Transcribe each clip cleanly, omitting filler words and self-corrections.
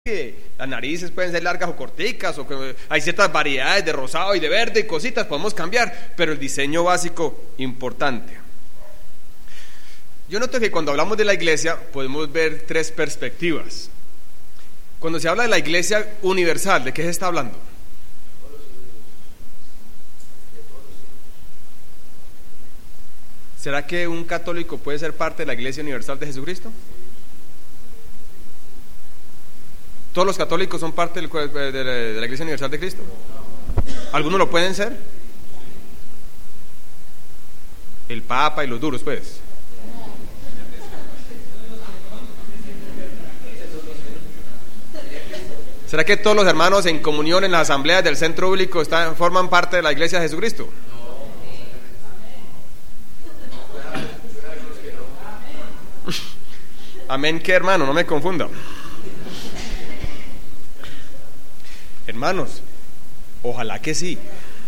Las narices pueden ser largas o corticas, o que hay ciertas variedades de rosado y de verde y cositas, podemos cambiar, pero el diseño básico, importante. Yo noto que cuando hablamos de la iglesia podemos ver tres perspectivas. Cuando se habla de la iglesia universal, ¿de qué se está hablando? ¿Será que un católico puede ser parte de la iglesia universal de Jesucristo? ¿Todos los católicos son parte de la iglesia universal de Cristo? ¿Algunos lo pueden ser? El Papa y los duros, pues. ¿Será que todos los hermanos en comunión en las asambleas del centro bíblico forman parte de la iglesia de Jesucristo? Amén, que hermano, no me confunda. Hermanos, ojalá que sí,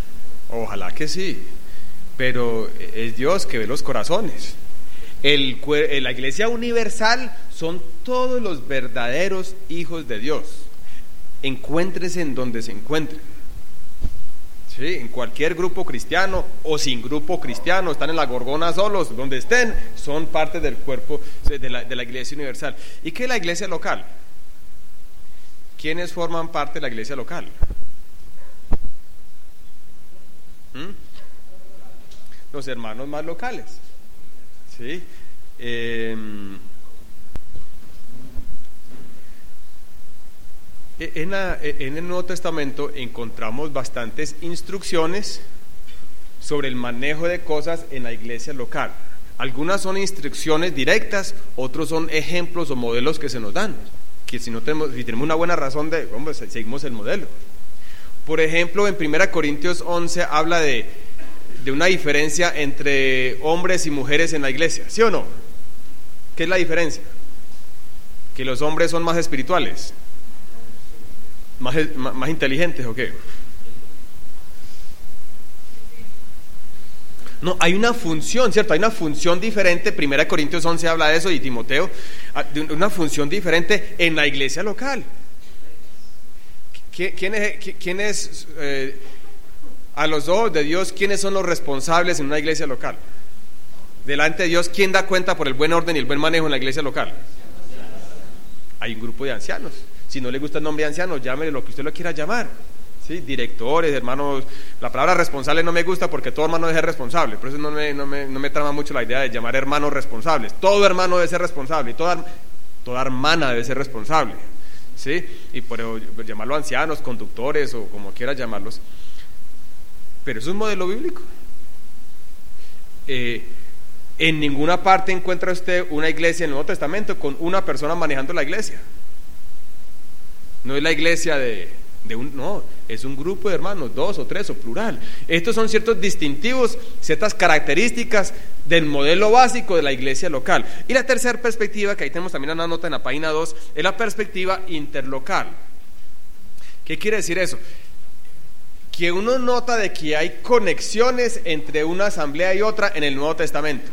pero es Dios que ve los corazones. La iglesia universal son todos los verdaderos hijos de Dios. Encuéntrese en donde se encuentren, ¿sí? En cualquier grupo cristiano o sin grupo cristiano, están en la Gorgona solos, donde estén, son parte del cuerpo de la iglesia universal. ¿Y qué es la iglesia local? ¿Quiénes forman parte de la iglesia local? Los hermanos más locales, ¿sí? En el Nuevo Testamento encontramos bastantes instrucciones sobre el manejo de cosas en la iglesia local. Algunas son instrucciones directas, otros son ejemplos o modelos que se nos dan, que si tenemos una buena razón seguimos el modelo. Por ejemplo, en 1 Corintios 11 habla de una diferencia entre hombres y mujeres en la iglesia, ¿sí o no? ¿Qué es la diferencia? ¿Que los hombres son más espirituales? ¿Más inteligentes o qué? No, hay una función, ¿cierto? Hay una función diferente. 1 Corintios 11 habla de eso, y Timoteo, de una función diferente en la iglesia local. ¿Quién es a los ojos de Dios, quiénes son los responsables en una iglesia local? Delante de Dios, ¿quién da cuenta por el buen orden y el buen manejo en la iglesia local? Hay un grupo de ancianos. Si no le gusta el nombre de anciano, llámele lo que usted lo quiera llamar, ¿sí? Directores, hermanos. La palabra responsable no me gusta porque todo hermano debe ser responsable. Por eso no me trama mucho la idea de llamar hermanos responsables. Todo hermano debe ser responsable y toda hermana debe ser responsable, ¿sí? Y por llamarlo ancianos, conductores o como quiera llamarlos. Pero es un modelo bíblico. En ninguna parte encuentra usted una iglesia en el Nuevo Testamento con una persona manejando la iglesia. No es la iglesia no, es un grupo de hermanos, 2 o 3 o plural. Estos son ciertos distintivos, ciertas características del modelo básico de la iglesia local. Y la tercera perspectiva, que ahí tenemos también una nota en la página 2, es la perspectiva interlocal. ¿Qué quiere decir eso? Que uno nota de que hay conexiones entre una asamblea y otra en el Nuevo Testamento.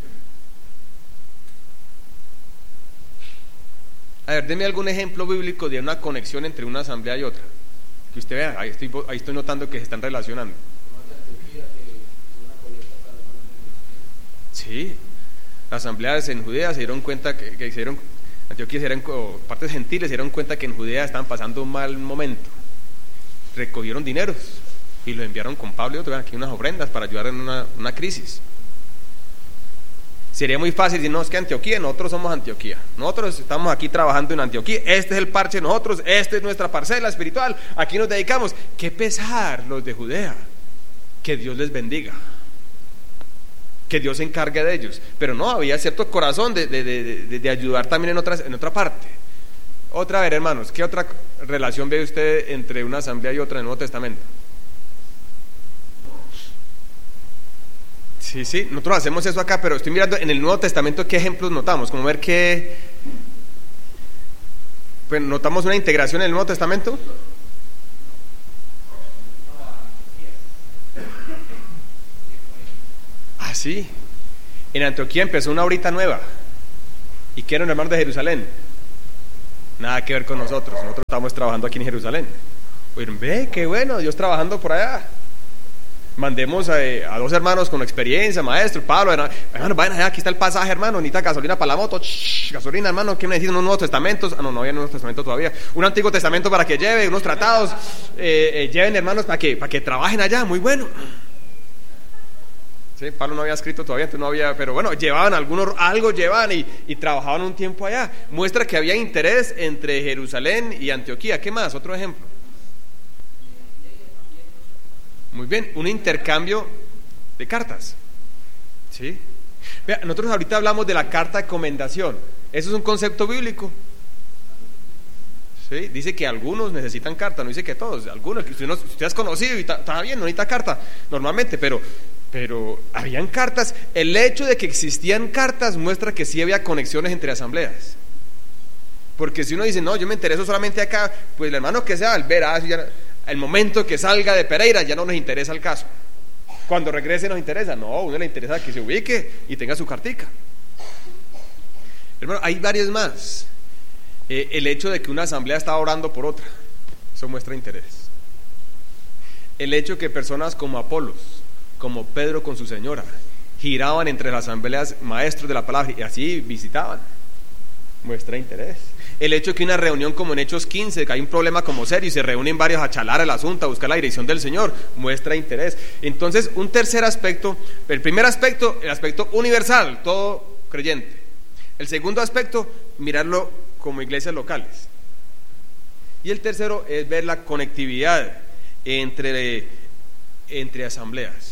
A ver, deme algún ejemplo bíblico de una conexión entre una asamblea y otra. Que usted vea, ahí estoy notando que se están relacionando. Sí, las asambleas en Judea se dieron cuenta Antioquía partes gentiles se dieron cuenta que en Judea estaban pasando un mal momento. Recogieron dineros y los enviaron con Pablo y otros, aquí unas ofrendas para ayudar en una crisis. Sería muy fácil decir, no, es que Antioquía, nosotros somos Antioquía, nosotros estamos aquí trabajando en Antioquía, este es el parche de nosotros, esta es nuestra parcela espiritual, aquí nos dedicamos. Qué pesar los de Judea, que Dios les bendiga, que Dios se encargue de ellos, pero no, había cierto corazón de ayudar también en otra parte. Otra vez, hermanos, ¿qué otra relación ve usted entre una asamblea y otra en el Nuevo Testamento? Sí, nosotros hacemos eso acá, pero estoy mirando en el Nuevo Testamento qué ejemplos notamos, como ver qué... Pues notamos una integración en el Nuevo Testamento. Ah, sí. En Antioquía empezó una horita nueva. ¿Y qué eran hermanos de Jerusalén? Nada que ver con nosotros estamos trabajando aquí en Jerusalén. Oigan, ve, qué bueno, Dios trabajando por allá. Mandemos a 2 hermanos con experiencia, maestro, Pablo, hermano, vayan allá, aquí está el pasaje, hermano, necesita gasolina para la moto, gasolina, hermano, ¿qué necesitan? Unos Nuevos Testamentos, no había Nuevo Testamento todavía, un Antiguo Testamento para que lleve, unos tratados, lleven hermanos para que trabajen allá, muy bueno. Sí, Pablo no había escrito todavía, entonces no había, pero bueno, llevaban algo llevaban y trabajaban un tiempo allá. Muestra que había interés entre Jerusalén y Antioquía. ¿Qué más? Otro ejemplo. Muy bien, un intercambio de cartas. ¿Sí? Vea, nosotros ahorita hablamos de la carta de comendación. Eso es un concepto bíblico. ¿Sí? Dice que algunos necesitan carta, no dice que todos, algunos, que usted es conocido y está bien, no necesita carta normalmente, pero habían cartas. El hecho de que existían cartas muestra que sí había conexiones entre asambleas. Porque si uno dice, no, yo me intereso solamente acá, pues el hermano que sea, el verás, el momento que salga de Pereira ya no nos interesa el caso. Cuando regrese nos interesa. No, a uno le interesa que se ubique y tenga su cartica. Hermano, hay varios más. El hecho de que una asamblea está orando por otra, eso muestra interés. El hecho que personas como Apolos, como Pedro con su señora, giraban entre las asambleas maestros de la palabra y así visitaban, muestra interés. El hecho de que una reunión como en Hechos 15, que hay un problema como serio y se reúnen varios a charlar el asunto, a buscar la dirección del Señor, muestra interés. Entonces, un tercer aspecto, el primer aspecto, el aspecto universal, todo creyente. El segundo aspecto, mirarlo como iglesias locales. Y el tercero es ver la conectividad entre asambleas.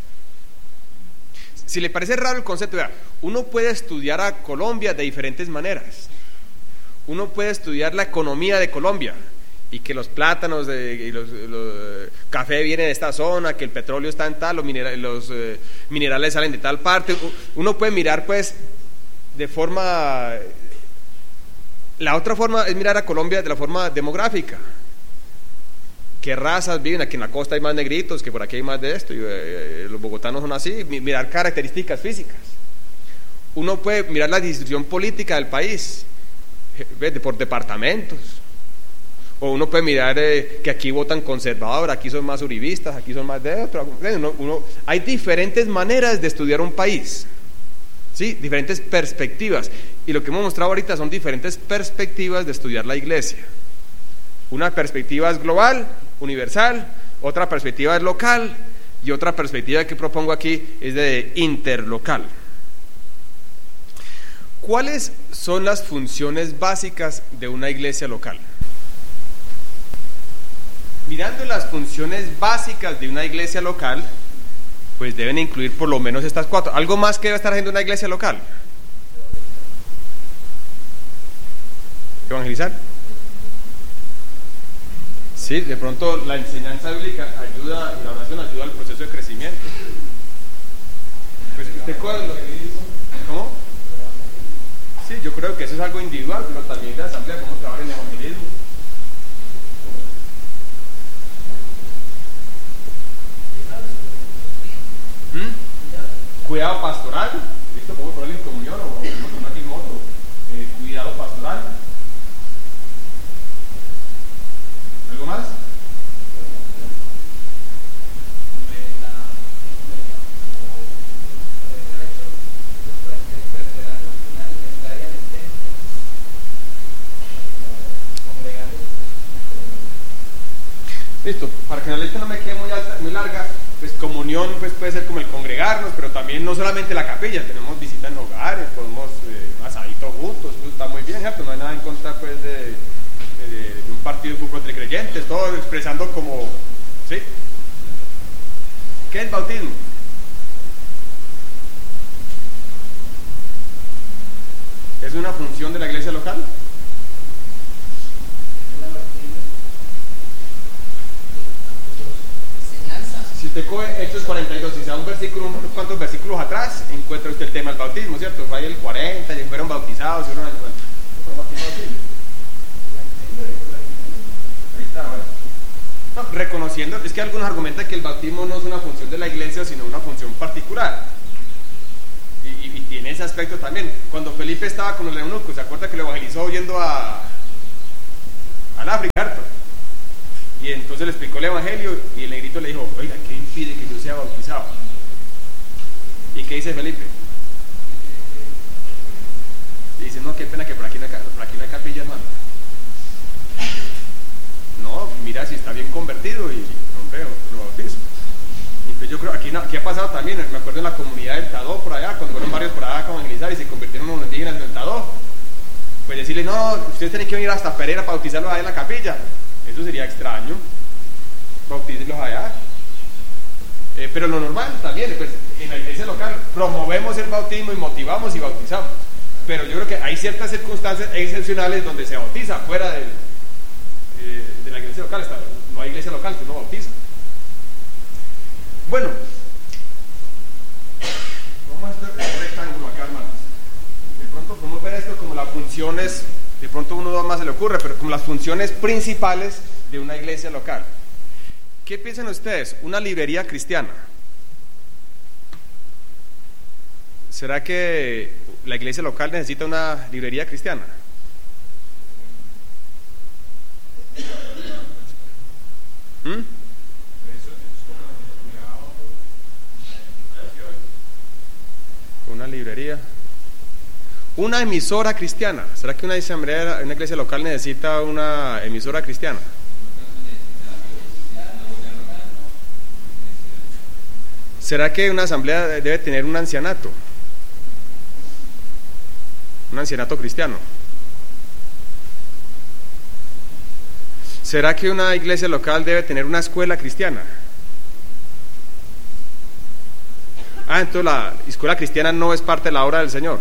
Si le parece raro el concepto, vea, uno puede estudiar a Colombia de diferentes maneras. Uno puede estudiar la economía de Colombia y que los plátanos y los café vienen de esta zona, que el petróleo está en tal, los minerales salen de tal parte. Uno puede mirar pues de forma... La otra forma es mirar a Colombia de la forma demográfica. ¿Qué razas viven? Aquí en la costa hay más negritos, que por aquí hay más de esto, y los bogotanos son así. Mirar características físicas. Uno puede mirar la distribución política del país por departamentos, o uno puede mirar que aquí votan conservador, aquí son más uribistas, aquí son más de otro. Hay diferentes maneras de estudiar un país, ¿sí? Diferentes perspectivas, y lo que hemos mostrado ahorita son diferentes perspectivas de estudiar la iglesia. Una perspectiva es global, universal, otra perspectiva es local, y otra perspectiva que propongo aquí es de interlocal. ¿Cuáles son las funciones básicas de una iglesia local? Mirando las funciones básicas de una iglesia local, pues deben incluir por lo menos estas 4. ¿Algo más que debe estar haciendo una iglesia local? ¿Evangelizar? Sí, de pronto la enseñanza bíblica ayuda, y la oración ayuda al proceso de crecimiento. Pues usted ¿cómo? Sí, yo creo que eso es algo individual, pero también de asamblea, cómo trabajar en evangelismo. Cuidado pastoral, ¿listo? Podemos ponerlo en comunión o podemos poner aquí en otro. Cuidado pastoral. ¿Algo más? Listo, para que la lista no me quede muy larga, pues comunión pues puede ser como el congregarnos, pero también no solamente la capilla, tenemos visitas en hogares, podemos asaditos juntos, eso está muy bien, ¿cierto? No hay nada en contra pues de un partido de fútbol entre creyentes, todo expresando como, ¿sí? ¿Qué es bautismo? ¿Es una función de la iglesia local? Si usted coge Hechos 42 y se da un versículo, unos cuantos versículos atrás, encuentra usted el tema del bautismo, ¿cierto? Fue ahí el 40, y fueron bautizados, y uno ahí está, bueno. No, reconociendo, es que algunos argumentan que el bautismo no es una función de la iglesia, sino una función particular. Y tiene ese aspecto también. Cuando Felipe estaba con el eunuco, ¿se acuerda que lo evangelizó yendo a al África, ¿cierto? Y entonces le explicó el evangelio y el negrito le dijo, oiga, ¿qué impide que yo sea bautizado? ¿Y qué dice Felipe? Y dice, no, qué pena que por aquí no hay capilla, hermano. No, mira, si está bien convertido y hombre, lo bautizo. Y pues yo creo, aquí ha pasado también, me acuerdo en la comunidad del Tadó por allá, cuando fueron varios por allá a evangelizar y se convirtieron en unos indígenas del Tadó. Pues decirle, no, ustedes tienen que venir hasta Pereira para bautizarlos allá en la capilla. Eso sería extraño, bautícenlos allá. Pero lo normal también, pues en la iglesia local promovemos el bautismo y motivamos y bautizamos. Pero yo creo que hay ciertas circunstancias excepcionales donde se bautiza fuera de la iglesia local. No hay iglesia local que no bautiza. Bueno, vamos a hacer el rectángulo acá, hermanos. De pronto podemos ver esto como las funciones, de pronto uno más se le ocurre, pero como las funciones principales de una iglesia local. ¿Qué piensan ustedes? ¿Una librería cristiana? ¿Será que la iglesia local necesita una librería cristiana? Una librería. Una emisora cristiana. ¿Será que una iglesia local necesita una emisora cristiana? ¿Será que una asamblea debe tener un ancianato? Un ancianato cristiano. ¿Será que una iglesia local debe tener una escuela cristiana? Entonces la escuela cristiana no es parte de la obra del Señor.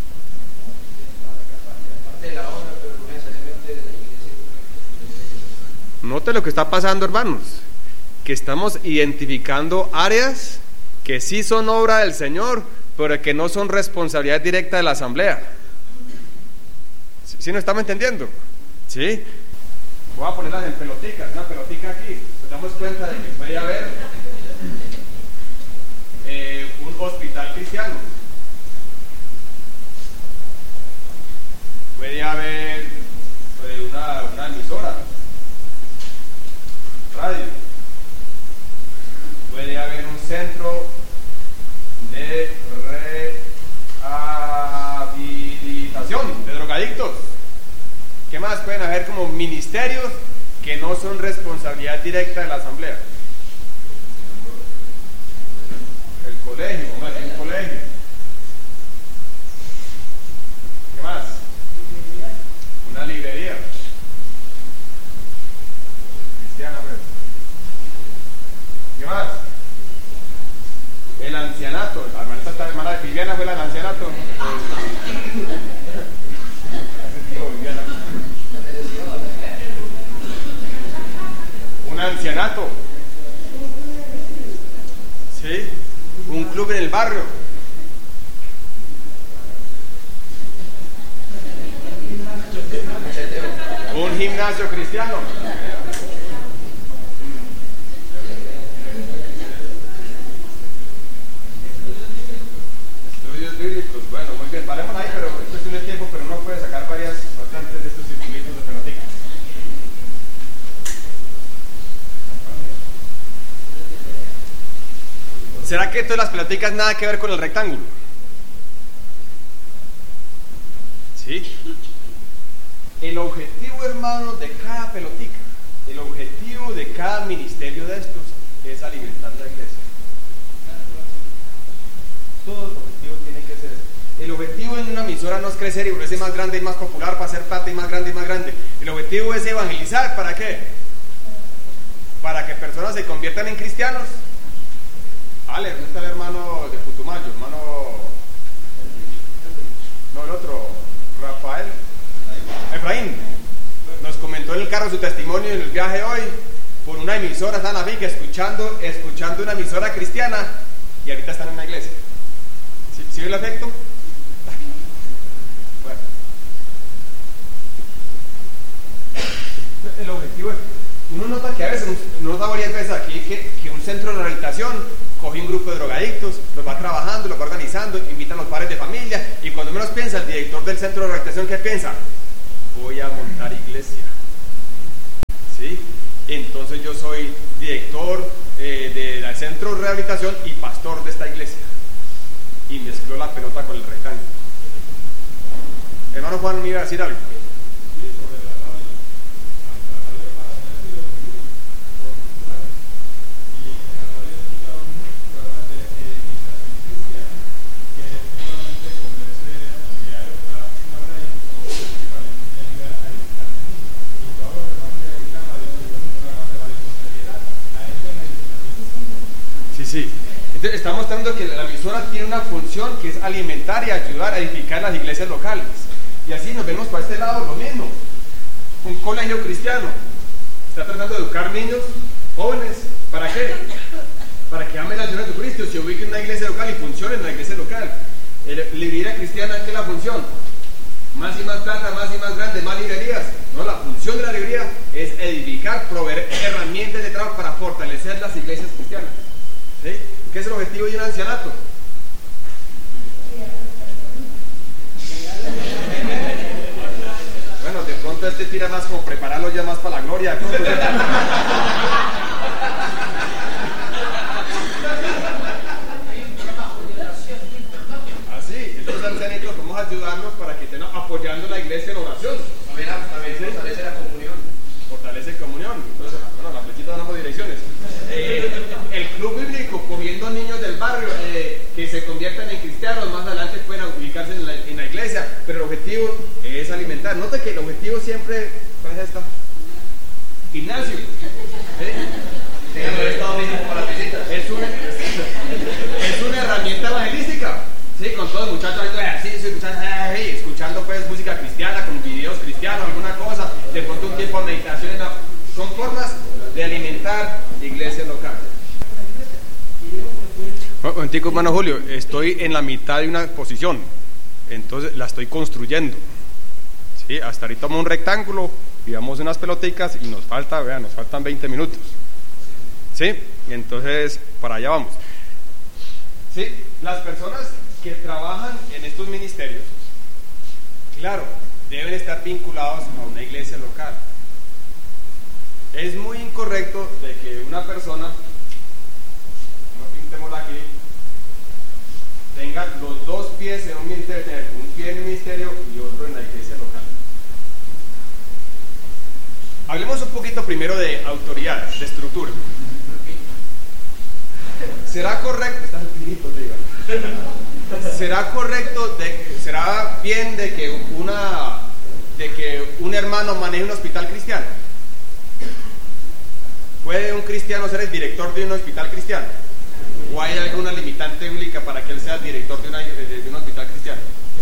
Note lo que está pasando, hermanos, que estamos identificando áreas que sí son obra del Señor, pero que no son responsabilidad directa de la asamblea. ¿Sí nos estamos entendiendo? ¿Sí? Voy a ponerlas en peloticas, una pelotica aquí. Nos damos cuenta de que puede haber un hospital cristiano. Puede haber una emisora, radio. Puede haber un centro de rehabilitación de drogadictos. ¿Qué más? Pueden haber como ministerios que no son responsabilidad directa de la asamblea. El colegio, un colegio. ¿Qué más? Una librería cristiana. ¿Qué más? El ancianato. La hermana de Viviana fue el ancianato. Un ancianato. ¿Sí? Un club en el barrio. Un gimnasio cristiano. Estudios bíblicos. Bueno, muy bien, paremos ahí, pero es cuestión de tiempo, pero uno puede sacar bastantes de estos circulitos de pelotica. ¿Será que todas las peloticas nada que ver con el rectángulo? ¿Sí? El objetivo, hermano, de cada pelotica, el objetivo de cada ministerio de estos es alimentar la iglesia. Todo el objetivo tiene que ser eso. El objetivo en una emisora no es crecer y volverse más grande y más popular para hacer plata y más grande y más grande. El objetivo es evangelizar. ¿Para qué? Para que personas se conviertan en cristianos. ¿Dónde está el hermano de Putumayo? El otro, Rafael. Efraín nos comentó en el carro su testimonio en el viaje hoy por una emisora, están a Vic escuchando una emisora cristiana y ahorita están en una iglesia. ¿Sí ve el efecto? Bueno, el objetivo es, uno nota que a veces, uno nota varias veces aquí que un centro de rehabilitación coge un grupo de drogadictos, los va trabajando, los va organizando, invitan a los padres de familia y cuando menos piensa el director del centro de rehabilitación, ¿qué piensa? Voy a montar iglesia. Entonces yo soy director del centro de rehabilitación y pastor de esta iglesia. Y mezcló la pelota con el rectángulo. Hermano Juan, me iba a decir algo. Sí, entonces está mostrando que la emisora tiene una función que es alimentar y ayudar a edificar las iglesias locales. Y así nos vemos para este lado lo mismo. Un colegio cristiano está tratando de educar niños, jóvenes, ¿para qué? Para que amen al Señor Jesucristo, se ubiquen en una iglesia local y funcione en una iglesia local. Librería cristiana, ¿qué es la función? Más y más plata, más y más grande, más librerías. No, la función de la librería es edificar, proveer herramientas de trabajo para fortalecer las iglesias cristianas. ¿Sí? ¿Qué es el objetivo de un ancianato? Bueno, de pronto este tira más como prepararlo ya más para la gloria. Así, entonces ancianitos vamos a ayudarnos para que estén apoyando la iglesia en oración. También fortalece la comunión. Fortalece comunión. Entonces, bueno, la flechita damos direcciones. El club bíblico, comiendo niños del barrio que se conviertan en cristianos, más adelante pueden ubicarse en la iglesia, pero el objetivo es alimentar. Nota que el objetivo siempre, ¿cuál es esta? Gimnasio. Es una herramienta evangelística, ¿sí? Con todos los muchachos haciendo ejercicio, escuchando pues música cristiana, con videos cristianos, alguna cosa, de pronto un tiempo de meditación, son formas de alimentar la iglesia local. Un momentico, hermano Julio, estoy en la mitad de una exposición, entonces la estoy construyendo. ¿Sí? Hasta ahorita tomamos un rectángulo y damos unas peloticas y nos faltan 20 minutos. ¿Sí? Y entonces para allá vamos. ¿Sí? Las personas que trabajan en estos ministerios, claro, deben estar vinculados a una iglesia local. Es muy incorrecto de que una persona, no pintémosla aquí, tenga los dos pies en un ministerio, tener un pie en el ministerio y otro en la iglesia local. Hablemos un poquito primero de autoridad, de estructura. ¿Será correcto? Estás finito, te digo. ¿Será bien de que un hermano maneje un hospital cristiano? ¿Puede un cristiano ser el director de un hospital cristiano? ¿O hay alguna limitante bíblica para que él sea el director de un hospital cristiano?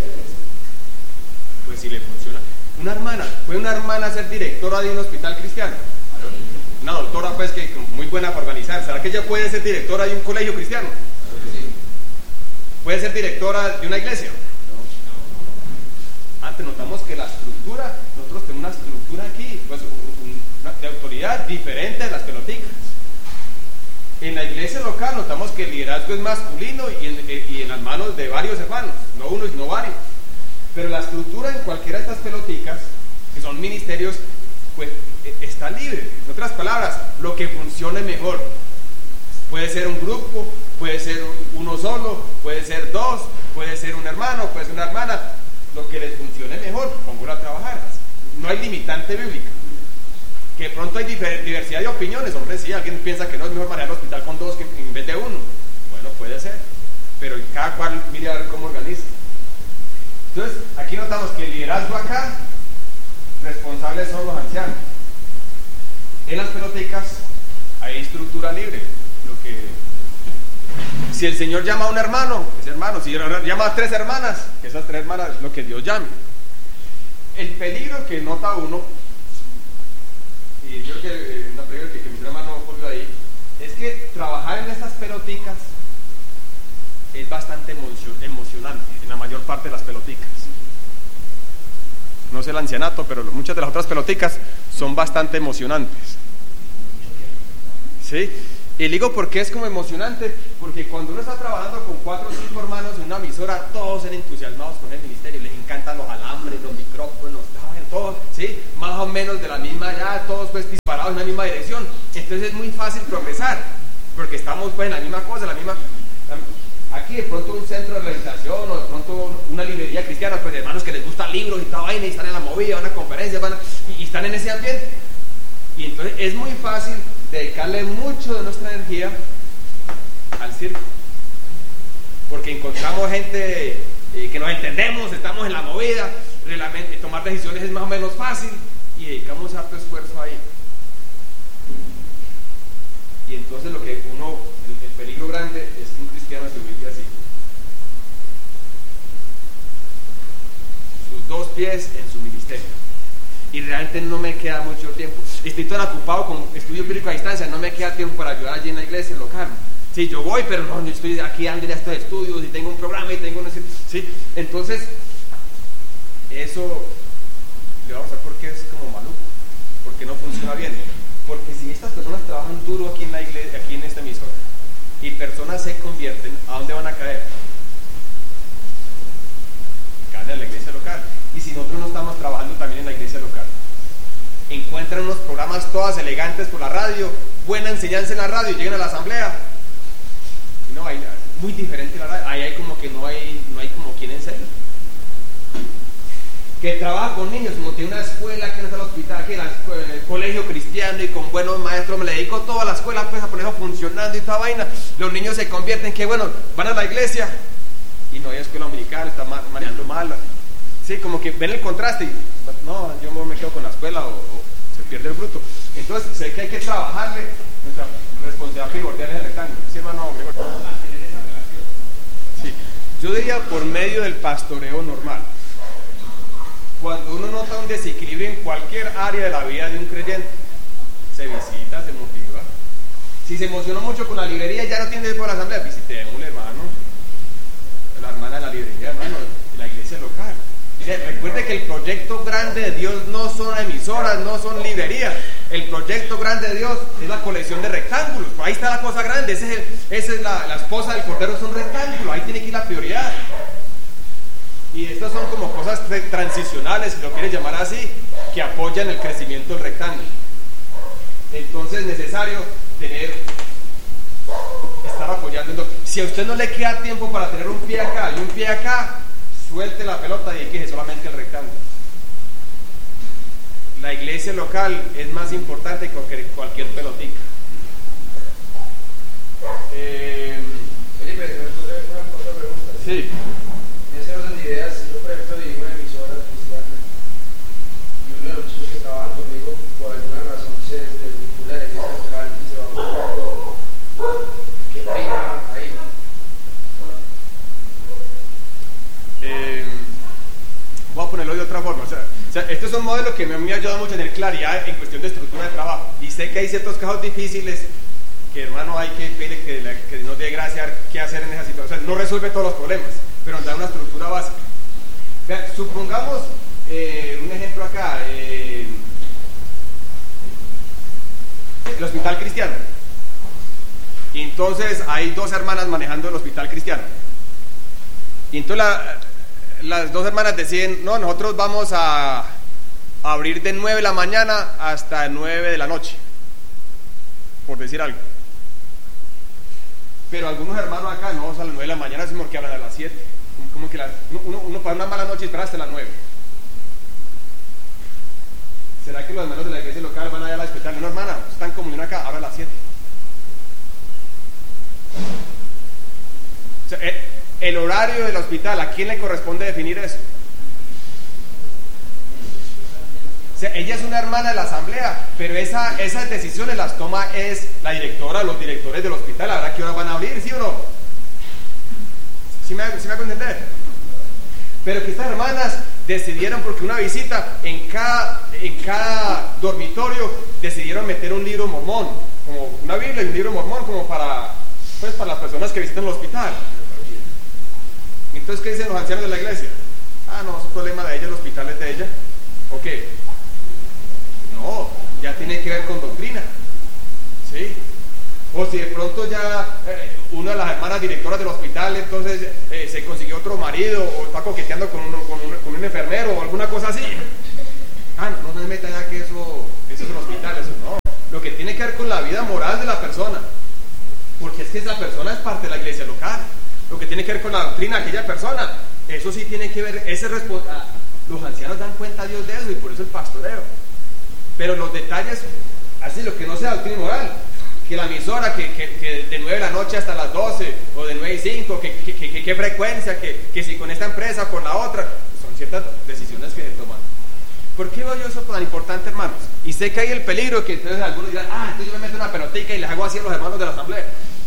Pues si le funciona. ¿Puede una hermana ser directora de un hospital cristiano? Una doctora pues que muy buena para organizar. ¿Será que ella puede ser directora de un colegio cristiano? ¿Puede ser directora de una iglesia? Antes notamos que la estructura, nosotros tenemos una estructura aquí, pues de autoridad diferente a las peloticas. En la iglesia local notamos que el liderazgo es masculino y en las manos de varios hermanos, no uno sino varios. Pero la estructura en cualquiera de estas peloticas, que son ministerios, pues está libre. En otras palabras, lo que funcione mejor. Puede ser un grupo, puede ser uno solo, puede ser dos, puede ser un hermano, puede ser una hermana. Lo que les funcione mejor, pongo a trabajar. No hay limitante bíblica. Que de pronto hay diversidad de opiniones. Hombre, sí, alguien piensa que no es mejor manejar el hospital con dos que en vez de uno. Bueno, puede ser. Pero cada cual mire a ver cómo organiza. Entonces, aquí notamos que el liderazgo acá, responsables son los ancianos. En las peloticas hay estructura libre. Si el Señor llama a un hermano, ese hermano. Si llama a tres hermanas, esas tres hermanas es lo que Dios llame. El peligro que nota uno, y yo creo que una pregunta que mi hermano volvió ahí, es que trabajar en estas peloticas es bastante emocionante en la mayor parte de las peloticas. No sé el ancianato, pero muchas de las otras peloticas son bastante emocionantes. ¿Sí? Y digo porque es como emocionante, porque cuando uno está trabajando con 4 o 5 hermanos en una emisora, todos son entusiasmados con el ministerio, les encantan los alambres, los micrófonos, todos, ¿sí? Más o menos de la misma edad, todos pues disparados en la misma dirección. Entonces es muy fácil progresar, porque estamos pues en la misma cosa, aquí de pronto un centro de rehabilitación o de pronto una librería cristiana, pues hermanos que les gustan libros y toda vaina y están en la movida, van a conferencias, y están en ese ambiente. Y entonces es muy fácil dedicarle mucho de nuestra energía al circo, porque encontramos gente que nos entendemos, estamos en la movida, tomar decisiones es más o menos fácil y dedicamos harto esfuerzo ahí. Y entonces el peligro grande es que un cristiano se ubique así, sus dos pies en su ministerio, y realmente no me queda mucho tiempo, estoy tan ocupado con estudio bíblico a distancia, no me queda tiempo para ayudar allí en la iglesia local. Sí, yo voy, pero no, yo estoy aquí dando ya estos estudios y tengo un programa y tengo sí, entonces eso le vamos a ver por qué es como maluco, porque no funciona bien. Porque si estas personas trabajan duro aquí en la iglesia, aquí en esta emisora, y personas se convierten, ¿a dónde van a caer? Caen en la iglesia local. Y si nosotros no estamos trabajando también en la iglesia local, encuentran unos programas todas elegantes por la radio, buena enseñanza en la radio, y llegan a la asamblea, y no, hay muy diferente la radio, ahí hay como que no hay como quien enseña. Que trabaja con niños, como tiene una escuela que no está en el hospital, que el colegio cristiano y con buenos maestros, me le dedico toda la escuela pues a ponerlo funcionando y toda vaina, los niños se convierten, que bueno, van a la iglesia y no hay escuela dominical, está manejando mal, sí, como que ven el contraste y no, yo me quedo con la escuela o se pierde el fruto. Entonces sé que hay que trabajarle, nuestra responsabilidad primordial es el rectángulo, ¿sí, hermano Gregorio? Sí, yo diría por medio del pastoreo normal. Cuando uno nota un desequilibrio en cualquier área de la vida de un creyente, se visita, se motiva. Si se emocionó mucho con la librería y ya no tiene que ir por la asamblea, visitémosle, hermano, la hermana de la librería, hermano, de la iglesia local. Recuerde que el proyecto grande de Dios no son emisoras, no son librerías. El proyecto grande de Dios es la colección de rectángulos. Ahí está la cosa grande. Esa es la esposa del cordero, es un rectángulo. Ahí tiene que ir la prioridad. Y estas son como cosas transicionales, si lo quieres llamar así, que apoyan el crecimiento del rectángulo. Entonces es necesario estar apoyando. Si a usted no le queda tiempo para tener un pie acá y un pie acá, suelte la pelota y dedíquese solamente al rectángulo. La iglesia local es más importante que cualquier pelotica. Felipe, otra pregunta. Sí. En ese orden de ideas, yo por ejemplo dirijo una emisora cristiana y uno de los chicos que trabajan conmigo por alguna razón se desvincula de la iglesia local y se va a un poco. ¿Qué prima ahí? Voy a ponerlo de otra forma. O sea, este es un modelo que me ha ayudado mucho a tener claridad en cuestión de estructura de trabajo. Y sé que hay ciertos casos difíciles que, hermano, hay que pedirle que nos dé gracia qué hacer en esa situación. O sea, no resuelve todos los problemas, pero nos da una estructura básica. Vean, supongamos un ejemplo acá, el hospital cristiano. Y entonces hay dos hermanas manejando el hospital cristiano. Y entonces las dos hermanas deciden, no, nosotros vamos a abrir de 9 de la mañana hasta 9 de la noche, por decir algo. Pero algunos hermanos acá, no, a las 9 de la mañana, sino que hablan a las 7. Como que uno para una mala noche espera hasta las 9. ¿Será que los hermanos de la iglesia local van allá a la hospital? No, hermana, están como de una acá, ahora a las 7. O sea, el horario del hospital, ¿a quién le corresponde definir eso? O sea, ella es una hermana de la asamblea, pero esas decisiones las toma es la directora, los directores del hospital. ¿Habrá qué hora van a abrir, sí o no? ¿Sí me hago entender? Pero que estas hermanas decidieron, porque una visita en cada dormitorio, decidieron meter un libro mormón, como una Biblia y un libro mormón, como para las personas que visitan el hospital. Entonces, ¿qué dicen los ancianos de la iglesia? Ah, no, es un problema de ella, el hospital es de ella. ¿O qué? No, ya tiene que ver con doctrina. ¿Sí? O si de pronto ya una de las hermanas directoras del hospital entonces se consiguió otro marido o está coqueteando con un enfermero o alguna cosa así. Ah, no se meta ya que eso es un hospital, eso no. Lo que tiene que ver con la vida moral de la persona, porque es que esa persona es parte de la iglesia local. Lo que tiene que ver con la doctrina de aquella persona, eso sí tiene que ver, los ancianos dan cuenta a Dios de eso, y por eso el pastoreo. Pero los detalles, así, lo que no sea doctrina moral, que la emisora, que de 9 de la noche hasta las 12, o de 9 y 5, que frecuencia, que si con esta empresa o con la otra, son ciertas decisiones que se toman. ¿Por qué veo yo eso tan importante, hermanos? Y sé que hay el peligro que entonces algunos dirán, entonces yo me meto una pelotica y les hago así a los hermanos de la asamblea.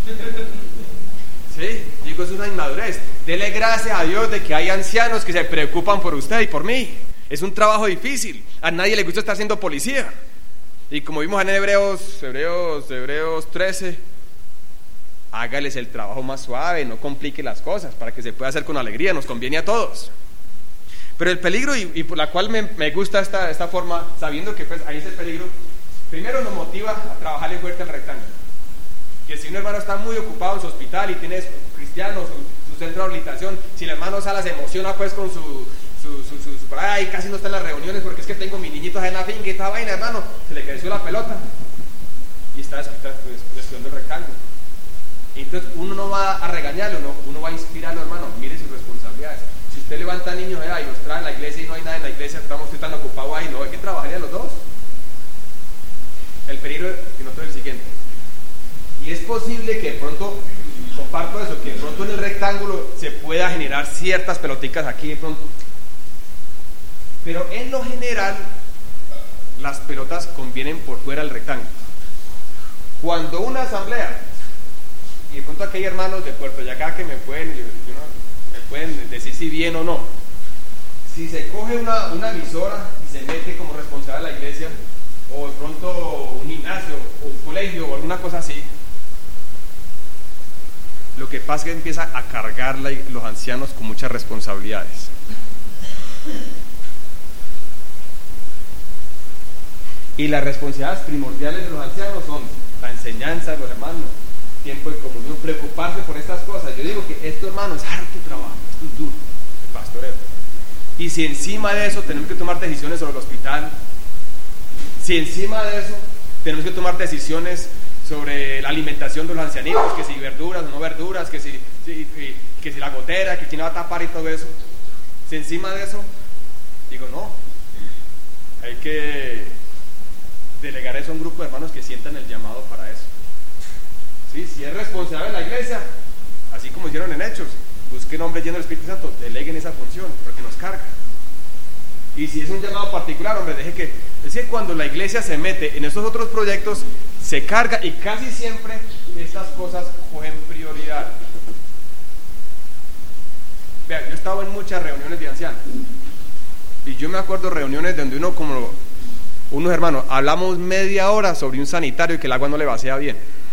Sí, digo, es una inmadurez. Dele gracias a Dios de que hay ancianos que se preocupan por usted y por mí. Es un trabajo difícil. A nadie le gusta estar siendo policía. Y como vimos en Hebreos 13, hágales el trabajo más suave, no complique las cosas, para que se pueda hacer con alegría, nos conviene a todos. Pero el peligro, y por la cual me gusta esta forma, sabiendo que pues, ahí es el peligro, primero nos motiva a trabajarle fuerte al rectángulo. Que si un hermano está muy ocupado en su hospital y tiene cristianos, su centro de rehabilitación, si el hermano Sala se emociona pues con ay, casi no está en las reuniones porque es que tengo mis niñitos en la finca y esta vaina, hermano, se le creció la pelota y está descuidando el rectángulo. Y entonces uno no va a regañarlo, uno va a inspirarlo, hermano, mire sus responsabilidades. Si usted levanta niños y los trae a la iglesia y no hay nada en la iglesia, estamos tan ocupados ahí, no, hay que trabajar a los dos. El peligro que nosotros es el siguiente. Y es posible que de pronto, comparto eso, que de pronto en el rectángulo se pueda generar ciertas peloticas aquí de pronto. Pero en lo general, las pelotas convienen por fuera del rectángulo. Cuando una asamblea, y de pronto aquí hay hermanos de Puerto Yacá que me pueden decir si bien o no, si se coge una emisora y se mete como responsable de la iglesia, o de pronto un gimnasio, o un colegio, o alguna cosa así, lo que pasa es que empieza a cargar los ancianos con muchas responsabilidades. Y las responsabilidades primordiales de los ancianos son la enseñanza de los hermanos, tiempo de comunión, preocuparse por estas cosas. Yo digo que esto, hermano, es harto trabajo, esto es duro, el pastoreo. Y si encima de eso tenemos que tomar decisiones sobre el hospital, si encima de eso tenemos que tomar decisiones sobre la alimentación de los ancianitos, que si verduras o no verduras, que si la gotera, que quién va a tapar y todo eso, si encima de eso, digo, no, hay que delegar eso a un grupo de hermanos que sientan el llamado para eso. ¿Sí? Si es responsable de la iglesia, así como hicieron en Hechos, busquen hombres llenos del Espíritu Santo, deleguen esa función, porque nos carga. Y si es un llamado particular, hombre, es que cuando la iglesia se mete en esos otros proyectos, se carga y casi siempre estas cosas cogen prioridad. Vean, yo he estado en muchas reuniones de ancianos y yo me acuerdo reuniones donde unos hermanos, hablamos media hora sobre un sanitario y que el agua no le vacía bien.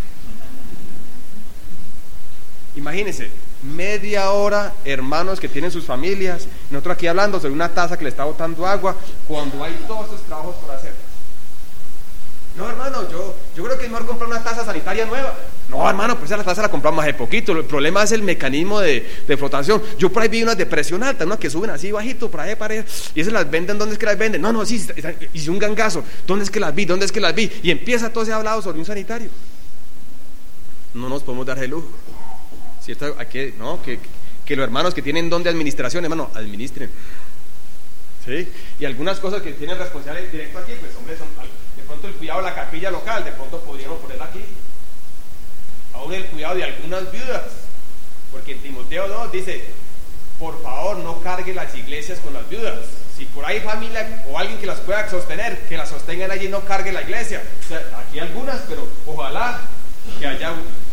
Imagínense, media hora, hermanos que tienen sus familias, nosotros aquí hablando sobre una taza que le está botando agua, cuando hay todos estos trabajos por hacer. No, hermano, yo creo que es mejor comprar una taza sanitaria nueva. No, hermano, pues esa taza la compramos hace poquito. El problema es el mecanismo de flotación. Yo por ahí vi unas de presión alta, unas que suben así bajito, por ahí, y esas las venden. ¿Dónde es que las venden? No, sí, hice un gangazo. ¿Dónde es que las vi? Y empieza todo ese hablado sobre un sanitario. No nos podemos dar el lujo. ¿Cierto? Que los hermanos que tienen don de administración, hermano, administren. ¿Sí? Y algunas cosas que tienen responsabilidad directo aquí, pues hombre, son de pronto el cuidado de la capilla local, de pronto podríamos ponerla aquí. Aún el cuidado de algunas viudas, porque en Timoteo 2 dice, por favor no cargue las iglesias con las viudas. Si por ahí hay familia o alguien que las pueda sostener, que las sostengan allí y no cargue la iglesia. O sea, aquí algunas, pero ojalá que haya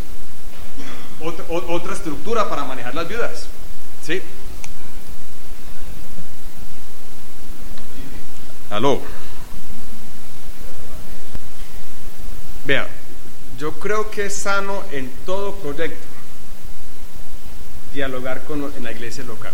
otra estructura para manejar las viudas. ¿Sí? Aló. Vea, yo creo que es sano en todo proyecto dialogar en la iglesia local,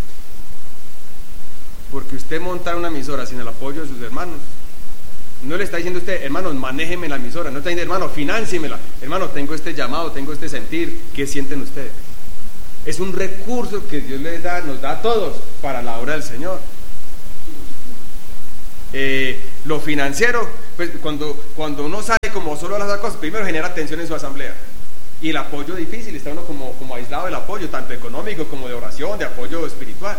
porque usted montar una emisora sin el apoyo de sus hermanos, no le está diciendo a usted, hermano, manéjeme la emisora, no está diciendo, hermano, financiemela, hermano, tengo este llamado, tengo este sentir, ¿qué sienten ustedes? Es un recurso que Dios nos da a todos para la obra del Señor. Lo financiero, pues cuando uno sabe como solo las cosas, primero genera tensión en su asamblea. Y el apoyo difícil, está uno como aislado del apoyo, tanto económico como de oración, de apoyo espiritual.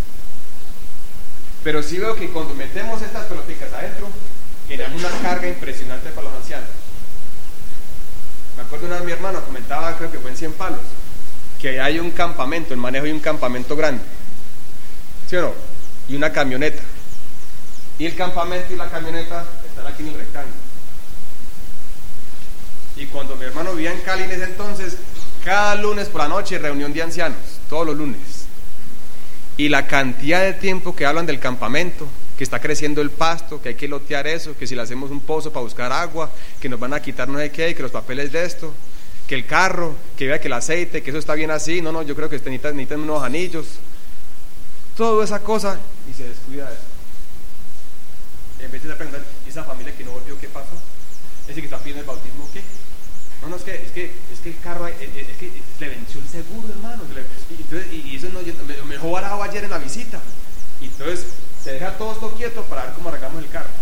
Pero sí veo que cuando metemos estas peloticas adentro, generamos una carga impresionante para los ancianos. Me acuerdo una vez mi hermano comentaba, creo que fue en 100 Palos, que hay un campamento, en Manejo hay un campamento grande, ¿sí o no? Y una camioneta. Y el campamento y la camioneta están aquí en el rectángulo. Y cuando mi hermano vivía en Cali en ese entonces, cada lunes por la noche reunión de ancianos, todos los lunes. Y la cantidad de tiempo que hablan del campamento, que está creciendo el pasto, que hay que lotear eso, que si le hacemos un pozo para buscar agua, que nos van a quitar no sé qué, que los papeles de esto, que el carro, que vea que el aceite, que eso está bien así, no, yo creo que necesitan unos anillos, toda esa cosa, y se descuida de eso. En vez de preguntar, ¿y esa familia que no volvió, qué pasó? ¿Ese que está pidiendo el bautismo, qué? No, es que el carro, es que le venció el seguro, hermano, y eso no, me dejó varado ayer en la visita, y entonces se deja todo esto quieto para ver cómo arreglamos el carro.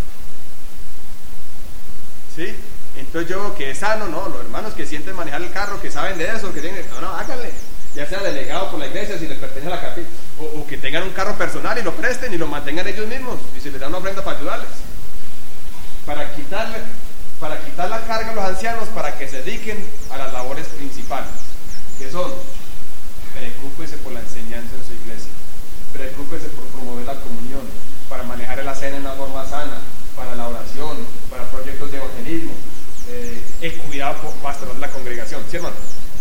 ¿Sí? Entonces yo veo que es sano, no, los hermanos que sienten manejar el carro, que saben de eso, que tienen, no, háganle, ya sea delegado por la iglesia si les pertenece a la capilla, o que tengan un carro personal y lo presten y lo mantengan ellos mismos, y se les da una ofrenda para ayudarles, para quitar la carga a los ancianos, para que se dediquen a las labores principales, que son, preocúpese por la enseñanza en su iglesia, preocúpese por promover la comunión, para manejar la cena en una forma sana, para la oración, para proyectos de evangelismo, el cuidado pastoral de la congregación, ¿sí, hermano?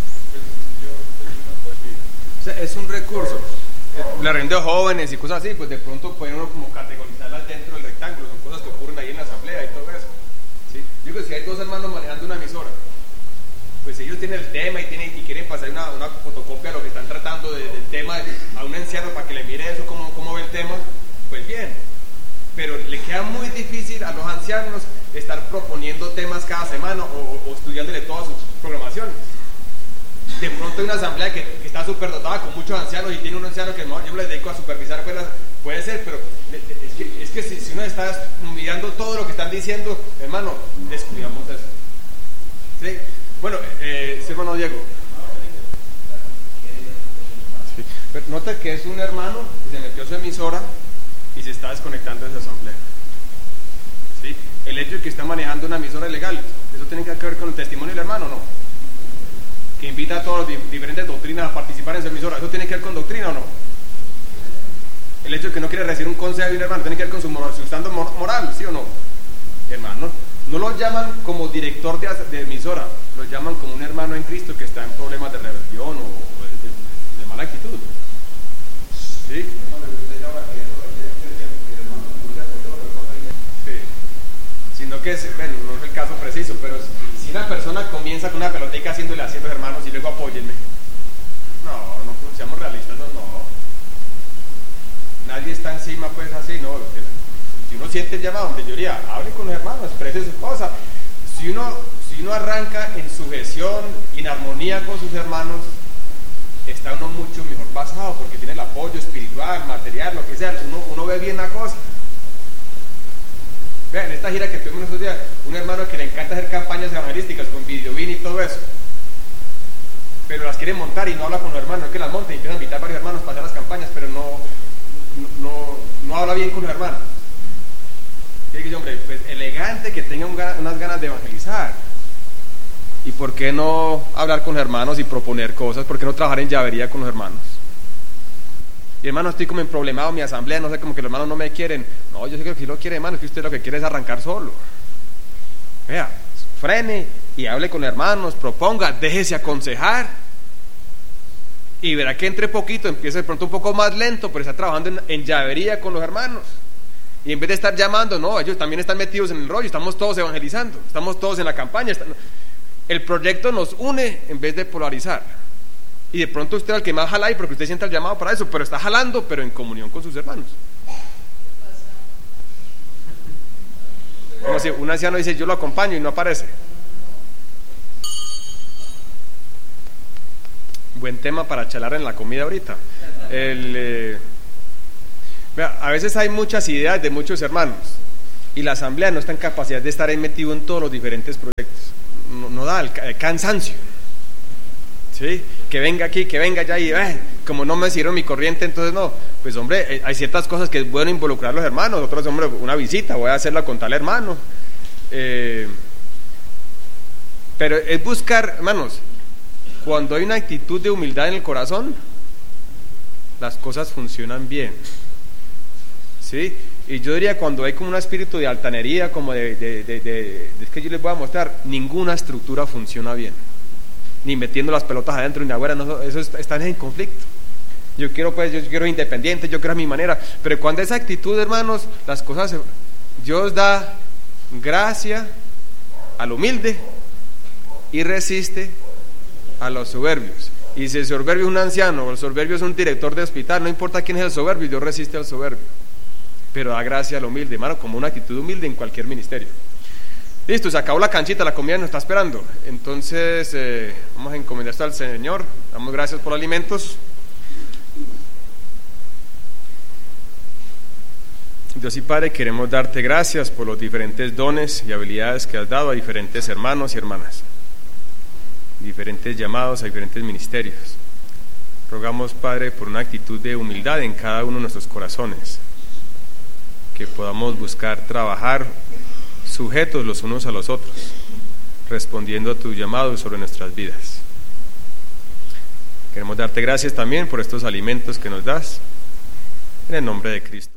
O sea, es un recurso. La reunión de jóvenes y cosas así, pues de pronto puede uno como categorizarlas dentro del rectángulo, son cosas que ocurren ahí en la asamblea y todo eso. ¿Sí? Yo creo que si hay dos hermanos manejando una emisora, pues ellos tienen el tema y quieren pasar una fotocopia de lo que están tratando del tema a un anciano para que le mire eso, cómo ve el tema, pues bien. Pero le queda muy difícil a los ancianos estar proponiendo temas cada semana o estudiándole todas sus programaciones. De pronto hay una asamblea que está súper dotada con muchos ancianos y tiene un anciano que no, yo me le dedico a supervisar, puede ser, pero es que si uno está mirando todo lo que están diciendo, hermano, descuidamos eso. ¿Sí? Bueno, sí, hermano Diego. Sí. Pero nota que es un hermano que se metió a su emisora y se está desconectando de su asamblea. ¿Sí? El hecho de que está manejando una emisora ilegal, ¿eso tiene que ver con el testimonio del hermano o no? Que invita a todas las diferentes doctrinas a participar en su emisora, ¿eso tiene que ver con doctrina o no? El hecho de que no quiere recibir un consejo de un hermano, ¿tiene que ver con su estado moral, sí o no? Hermano, no lo llaman como director de emisora, lo llaman como un hermano en Cristo que está en problemas de rebelión o de mala actitud. ¿Sí? Sino que bueno, no es el caso preciso, pero si una persona comienza con una pelotica haciéndole así a los hermanos y luego apóyenme, no seamos realistas, no. Nadie está encima pues así, no. Si uno siente el llamado, en teoría, hable con los hermanos, exprese su cosa. Si uno arranca en sujeción y en armonía con sus hermanos, está uno mucho mejor basado porque tiene el apoyo espiritual, material, lo que sea, uno ve bien la cosa. Vean, en esta gira que tuvimos estos días, un hermano que le encanta hacer campañas evangelísticas con videobin y todo eso, pero las quiere montar y no habla con los hermanos, es que las monta y empieza a invitar a varios hermanos para hacer las campañas, pero no habla bien con los hermanos. Tiene que decir, hombre, pues elegante, que tenga unas ganas de evangelizar. ¿Y por qué no hablar con los hermanos y proponer cosas? ¿Por qué no trabajar en llavería con los hermanos? Y hermano, estoy como emproblemado en mi asamblea, no sé, como que los hermanos no me quieren. No, yo sé que sí lo quiere, hermano, es que usted lo que quiere es arrancar solo. Vea, frene y hable con los hermanos, proponga, déjese aconsejar. Y verá que entre poquito, empieza de pronto un poco más lento, pero está trabajando en llavería con los hermanos. Y en vez de estar llamando, no, ellos también están metidos en el rollo, estamos todos evangelizando, estamos todos en la campaña. El proyecto nos une en vez de polarizar. Y de pronto usted es el que más jala ahí porque usted siente el llamado para eso, pero está jalando, pero en comunión con sus hermanos. Como si un anciano dice, yo lo acompaño y no aparece. Buen tema para charlar en la comida ahorita. Vea, a veces hay muchas ideas de muchos hermanos y la asamblea no está en capacidad de estar ahí metido en todos los diferentes proyectos. no da, el cansancio. ¿Sí? Que venga aquí, que venga allá y como no me sirve mi corriente, entonces no. Pues hombre, hay ciertas cosas que es bueno involucrar a los hermanos. Otros, hombre, una visita, voy a hacerla con tal hermano. Pero es buscar, hermanos, cuando hay una actitud de humildad en el corazón, las cosas funcionan bien. ¿Sí? Y yo diría, cuando hay como un espíritu de altanería, como es que yo les voy a mostrar, ninguna estructura funciona bien. Ni metiendo las pelotas adentro ni afuera, no, eso están en conflicto. Yo quiero independiente, yo quiero a mi manera. Pero cuando esa actitud, hermanos, las cosas, Dios da gracia al humilde y resiste a los soberbios. Y si el soberbio es un anciano o el soberbio es un director de hospital, no importa quién es el soberbio, Dios resiste al soberbio. Pero da gracia al humilde, hermano, como una actitud humilde en cualquier ministerio. Listo, se acabó la canchita, la comida nos está esperando. Entonces, vamos a encomendar esto al Señor. Damos gracias por los alimentos. Dios y Padre, queremos darte gracias por los diferentes dones y habilidades que has dado a diferentes hermanos y hermanas, diferentes llamados a diferentes ministerios. Rogamos, Padre, por una actitud de humildad en cada uno de nuestros corazones, que podamos buscar trabajar sujetos los unos a los otros, respondiendo a tu llamado sobre nuestras vidas. Queremos darte gracias también por estos alimentos que nos das, en el nombre de Cristo.